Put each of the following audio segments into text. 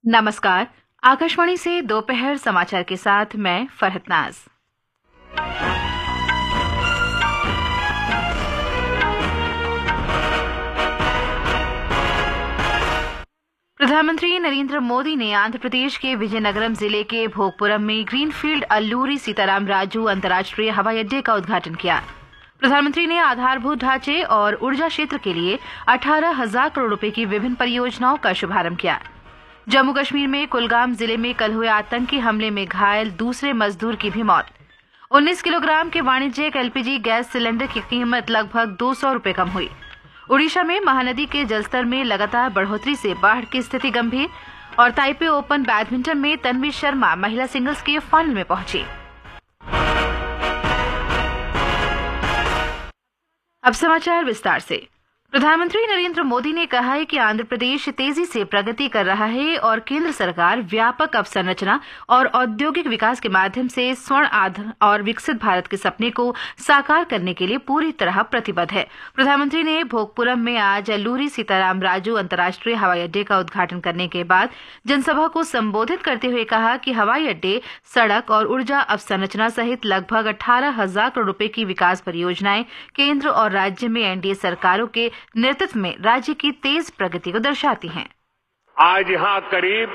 नमस्कार। आकाशवाणी से दोपहर समाचार के साथ मैं फरहत नाज। प्रधानमंत्री नरेंद्र मोदी ने आंध्र प्रदेश के विजयनगरम जिले के भोगपुरम में ग्रीनफील्ड अल्लूरी सीताराम राजू अंतर्राष्ट्रीय हवाई अड्डे का उद्घाटन किया। प्रधानमंत्री ने आधारभूत ढांचे और ऊर्जा क्षेत्र के लिए 18,000 करोड़ रुपए की विभिन्न परियोजनाओं का शुभारंभ किया। जम्मू कश्मीर में कुलगाम जिले में कल हुए आतंकी हमले में घायल दूसरे मजदूर की भी मौत। 19 किलोग्राम के वाणिज्यिक एलपीजी गैस सिलेंडर की कीमत लगभग 200 रुपए कम हुई। ओडिशा में महानदी के जलस्तर में लगातार बढ़ोतरी से बाढ़ की स्थिति गंभीर। और ताइपे ओपन बैडमिंटन में तन्वी शर्मा महिला सिंगल्स के फाइनल में पहुंची। अब समाचार विस्तार से। प्रधानमंत्री नरेंद्र मोदी ने कहा है कि आंध्र प्रदेश तेजी से प्रगति कर रहा है और केंद्र सरकार व्यापक अवसंरचना और औद्योगिक विकास के माध्यम से स्वर्ण आंध्र और विकसित भारत के सपने को साकार करने के लिए पूरी तरह प्रतिबद्ध है। प्रधानमंत्री ने भोगपुरम में आज अल्लूरी सीताराम राजू अंतर्राष्ट्रीय हवाई अड्डे का उद्घाटन करने के बाद जनसभा को संबोधित करते हुए कहा कि हवाई अड्डे, सड़क और ऊर्जा अवसंरचना सहित लगभग 18,000 करोड़ रुपए की विकास परियोजनाएं केंद्र और राज्य में एनडीए सरकारों के नेतृत्व में राज्य की तेज प्रगति को दर्शाती हैं। आज यहां करीब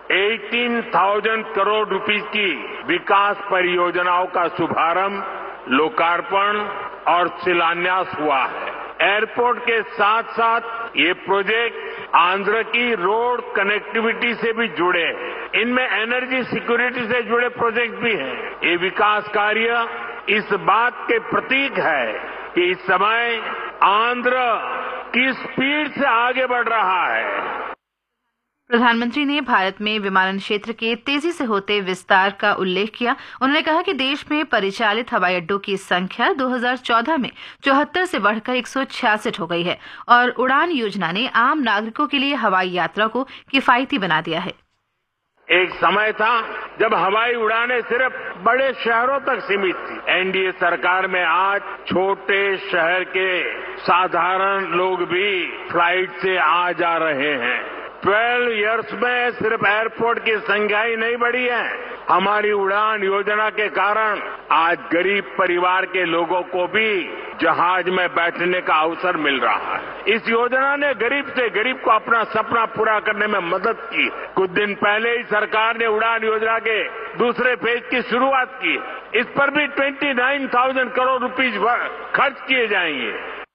18,000 करोड़ रुपए की विकास परियोजनाओं का शुभारंभ, लोकार्पण और शिलान्यास हुआ है। एयरपोर्ट के साथ साथ ये प्रोजेक्ट आंध्र की रोड कनेक्टिविटी से भी जुड़े हैं। इनमें एनर्जी सिक्योरिटी से जुड़े प्रोजेक्ट भी हैं। ये विकास कार्य इस बात के प्रतीक है कि इस समय आंध्र किस स्पीड से आगे बढ़ रहा है। प्रधानमंत्री ने भारत में विमानन क्षेत्र के तेजी से होते विस्तार का उल्लेख किया। उन्होंने कहा कि देश में परिचालित हवाई अड्डों की संख्या 2014 में 74 से बढ़कर 166 हो गई है और उड़ान योजना ने आम नागरिकों के लिए हवाई यात्रा को किफायती बना दिया है। एक समय था जब हवाई उड़ानें सिर्फ बड़े शहरों तक सीमित थी। एनडीए सरकार में आज छोटे शहर के साधारण लोग भी फ्लाइट से आ जा रहे हैं। 12 इयर्स में सिर्फ एयरपोर्ट की संख्या ही नहीं बढ़ी है, हमारी उड़ान योजना के कारण आज गरीब परिवार के लोगों को भी जहाज में बैठने का अवसर मिल रहा है। इस योजना ने गरीब से गरीब को अपना सपना पूरा करने में मदद की। कुछ दिन पहले ही सरकार ने उड़ान योजना के दूसरे फेज की शुरुआत की। इस पर भी 29,000 करोड़ रुपए खर्च किए जाएंगे।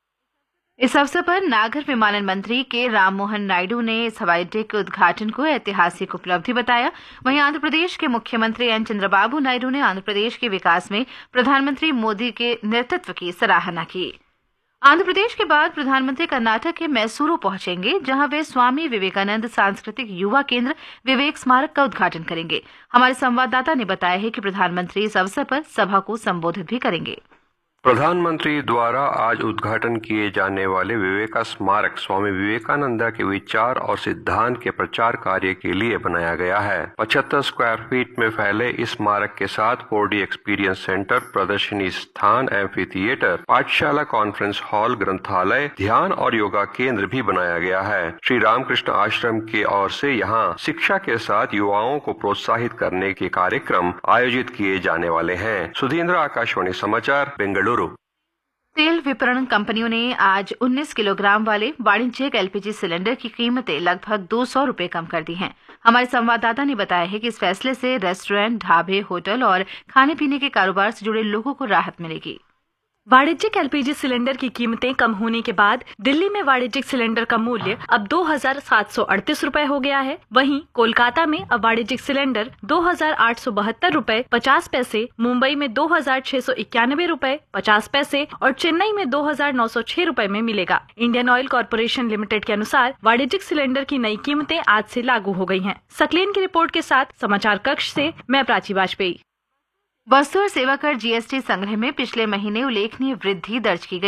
इस अवसर पर नागर विमानन मंत्री के राममोहन नायडू ने इस हवाई अड्डे के उद्घाटन को ऐतिहासिक उपलब्धि बताया। वहीं आंध्र प्रदेश के मुख्यमंत्री एन चंद्रबाबू नायडू ने आंध्र प्रदेश के विकास में प्रधानमंत्री मोदी के नेतृत्व की सराहना की। आंध्र प्रदेश के बाद प्रधानमंत्री कर्नाटक के मैसूरू पहुंचेंगे, जहां वे स्वामी विवेकानंद सांस्कृतिक युवा केंद्र विवेक स्मारक का उद्घाटन करेंगे। हमारे संवाददाता ने बताया है कि प्रधानमंत्री इस अवसर पर सभा को संबोधित भी करेंगे। प्रधानमंत्री द्वारा आज उद्घाटन किए जाने वाले विवेका स्मारक स्वामी विवेकानंद के विचार और सिद्धांत के प्रचार कार्य के लिए बनाया गया है। 75 स्क्वायर फीट में फैले इस स्मारक के साथ 4D एक्सपीरियंस सेंटर, प्रदर्शनी स्थान, एम्फी थिएटर, पाठशाला, कॉन्फ्रेंस हॉल, ग्रंथालय, ध्यान और योगा केंद्र भी बनाया गया है। श्री रामकृष्ण आश्रम की ओर से यहाँ शिक्षा के साथ युवाओं को प्रोत्साहित करने के कार्यक्रम आयोजित किए जाने वाले हैं। सुधींद्र, आकाशवाणी समाचार, बेंगलुरु। तेल विपणन कंपनियों ने आज 19 किलोग्राम वाले वाणिज्यिक एलपीजी सिलेंडर की कीमतें लगभग 200 रुपए कम कर दी हैं। हमारे संवाददाता ने बताया है कि इस फैसले से रेस्टोरेंट, ढाबे, होटल और खाने पीने के कारोबार से जुड़े लोगों को राहत मिलेगी। वाणिज्यिक एलपीजी सिलेंडर की कीमतें कम होने के बाद दिल्ली में वाणिज्यिक सिलेंडर का मूल्य अब 2,738 रुपए हो गया है। वहीं कोलकाता में अब वाणिज्यिक सिलेंडर 2,872 रुपए 50 पैसे, मुंबई में 2,691 रुपए 50 पैसे और चेन्नई में 2,906 रुपए में मिलेगा। इंडियन ऑयल कॉर्पोरेशन लिमिटेड के अनुसार वाणिज्यिक सिलेंडर की नई कीमतें आज से लागू हो गई हैं। सकलेन की रिपोर्ट के साथ समाचार कक्ष से मैं प्राची वाजपेयी। वस्तु और सेवा कर जीएसटी संग्रह में पिछले महीने उल्लेखनीय वृद्धि दर्ज की गई।